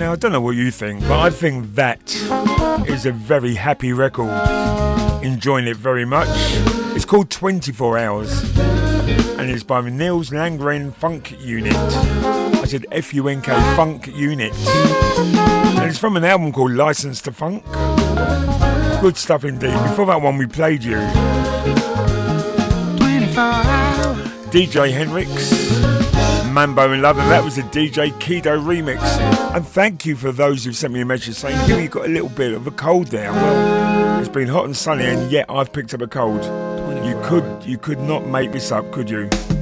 Now, I don't know what you think, but I think that is a very happy record. Enjoying it very much. It's called 24 Hours, and it's by the Nils Landgren Funk Unit. I said F-U-N-K, Funk Unit. And it's from an album called License to Funk. Good stuff indeed. Before that one, we played you DJ Hendrix, Mambo in Love, and that was a DJ Kido remix. And thank you for those who've sent me a message saying, "Hugh, you got a little bit of a cold there." Well, it's been hot and sunny, and yet I've picked up a cold. You could not make this up, could you?